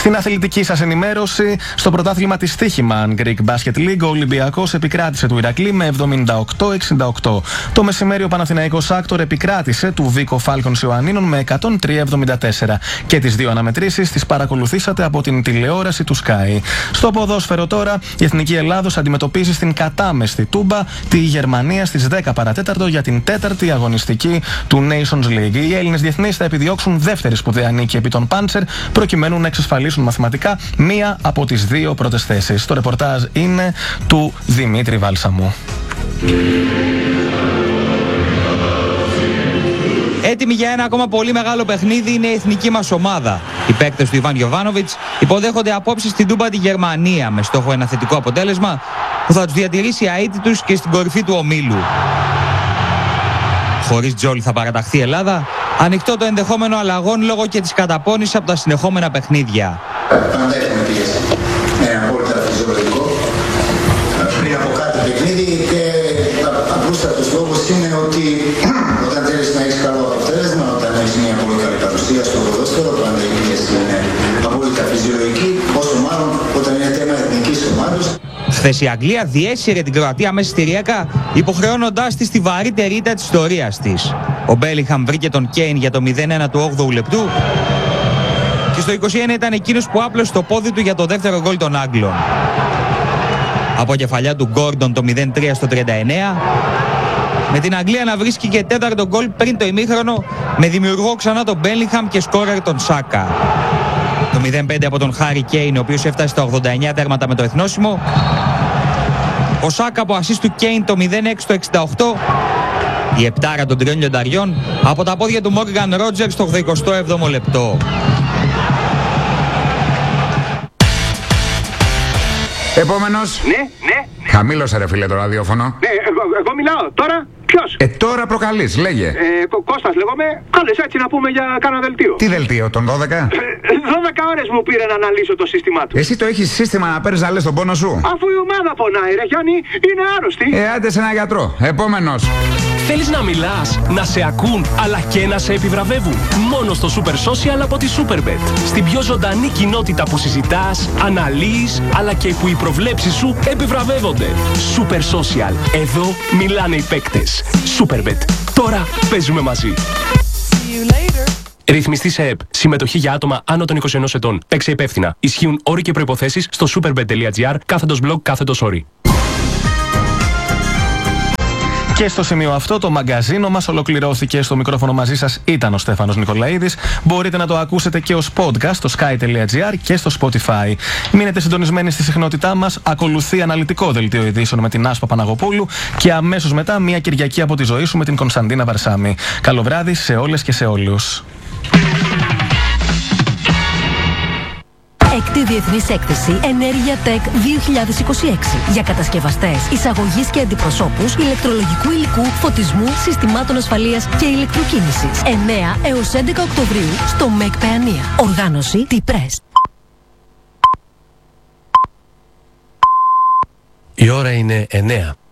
Στην αθλητική σας ενημέρωση, στο πρωτάθλημα της Στοίχημαν Greek Basket League, ο Ολυμπιακός επικράτησε του Ηρακλή με 78-68. Το μεσημέρι ο Παναθηναϊκός Άκτορ επικράτησε του Βίκο Φάλκονς Ιωαννίνων με 103-74. Και τις δύο αναμετρήσεις τις παρακολουθήσατε από την τηλεόραση του Sky. Στο ποδόσφαιρο τώρα, η Εθνική Ελλάδος αντιμετωπίζει στην κατάμεστη Τούμπα τη Γερμανία στις 10 παρατέταρτο για την τέταρτη αγωνιστική του Nations League. Οι Έλληνες διεθνείς θα επιδιώξουν δεύτερη σπουδαία νίκη επί των Πάντσερ, προκειμένου να εξασφαλίσουν μαθηματικά μία από τις δύο πρώτες θέσεις. Το ρεπορτάζ είναι του Δημήτρη Βάλσαμου. Έτοιμη για ένα ακόμα πολύ μεγάλο παιχνίδι είναι η εθνική μας ομάδα. Οι παίκτες του Ιβάν Γιοβάνοβιτς υποδέχονται απόψε στην Τούμπα τη Γερμανία με στόχο ένα θετικό αποτέλεσμα που θα τους διατηρήσει αίτητους και στην κορυφή του ομίλου. Χωρίς Τζόλι θα παραταχθεί η Ελλάδα, ανοιχτό το ενδεχόμενο αλλαγών λόγω και της καταπώνησης από τα συνεχόμενα παιχνίδια. Πάντα έχουμε πίεση. Είναι απόλυτα φυσιολογικό. Πριν από κάθε παιχνίδι και απλούστατος λόγος είναι ότι όταν θέλεις να έχεις καλό αποτέλεσμα, όταν έχεις μια πολύ καλή παρουσία στο ποδόσφαιρο, πάντα η πίεση είναι απόλυτα φυσιολογική, όσο μάλλον όταν είναι θέμα εθνικής ομάδας. Χθες η Αγγλία διέσυρε την Κροατία μέσα στη Ριέκα, υποχρεώνοντάς της τη βαρύτερη ήττα της ιστορίας της. Ο Μπέλιγχαμ βρήκε τον Κέιν για το 0-1 του 8ου λεπτού και στο 21 ήταν εκείνος που άπλωσε το πόδι του για το δεύτερο γκολ των Άγγλων. Από κεφαλιά του Γκόρντον το 0-3 στο 39, με την Αγγλία να βρίσκει και τέταρτο γκολ πριν το ημίχρονο, με δημιουργό ξανά τον Μπέλιγχαμ και σκόρερ τον Σάκα. Το 0-5 από τον Χάρι Κέιν, ο οποίος έφτασε στα 89 τέρματα με το εθνόσημο. Ο Σάκα από ασίστ του Κέιν το 0-6 στο 68. Η επτάρα των τριών λιονταριών από τα πόδια του Μόργαν Ρότζερ στο 87ο λεπτό. Επόμενος. Ναι. Χαμήλωσε ρε φίλε το ραδιόφωνο. Ναι, εγώ μιλάω. Τώρα ποιος? Τώρα προκαλείς, λέγε. Κώστας λέγομαι. Κάλεσε έτσι να πούμε για κάνα δελτίο. Τι δελτίο, τον 12? 12 ώρες μου πήρε να αναλύσω το σύστημά του. Εσύ το έχεις σύστημα να παίρνεις να λες τον πόνο σου? Αφού η ομάδα πονάει ρε Γιάννη, είναι άρρωστη. Άντε σε ένα γιατρό. Επόμενος. Θέλεις να μιλάς, να σε ακούν, αλλά και να σε επιβραβεύουν? Μόνο στο Super Social από τη Superbet. Στην πιο ζωντανή κοινότητα που συζητάς, αναλύεις, αλλά και που οι προβλέψεις σου επιβραβεύονται. Super Social. Εδώ μιλάνε οι παίκτες. Superbet. Τώρα παίζουμε μαζί. Ρυθμιστή σε ΕΠ. Συμμετοχή για άτομα άνω των 21 ετών. Παίξε υπεύθυνα. Ισχύουν όροι και προϋποθέσεις στο superbet.gr/blog/όροι. Και στο σημείο αυτό το μαγκαζίνο μας ολοκληρώθηκε. Στο μικρόφωνο μαζί σας ήταν ο Στέφανος Νικολαίδης. Μπορείτε να το ακούσετε και ως podcast στο sky.gr και στο Spotify. Μείνετε συντονισμένοι στη συχνότητά μας. Ακολουθεί αναλυτικό δελτίο ειδήσεων με την Άσπα Παναγοπούλου και αμέσως μετά μια Κυριακή από τη ζωή σου με την Κωνσταντίνα Βαρσάμη. Καλό βράδυ σε όλες και σε όλους. Έκτη Διεθνής Έκθεση Ενέργεια Tech 2026 για κατασκευαστές, εισαγωγής και αντιπροσώπους ηλεκτρολογικού υλικού, φωτισμού, συστημάτων ασφαλείας και ηλεκτροκίνησης. 9 έως 11 Οκτωβρίου στο ΜΕΚ Παιανία. Οργάνωση T-Press. Η ώρα είναι 9.